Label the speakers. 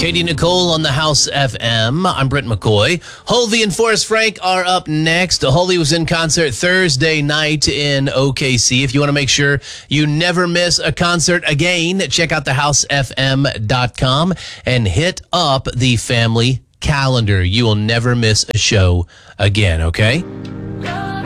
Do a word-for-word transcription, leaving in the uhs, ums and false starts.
Speaker 1: Katie Nicole on the House F M. I'm Brent McCoy. Hulvey and Forrest Frank are up next. Hulvey was in concert Thursday night in O K C. If you want to make sure you never miss a concert again, check out the house f m dot com and hit up the family calendar. You will never miss a show again, okay?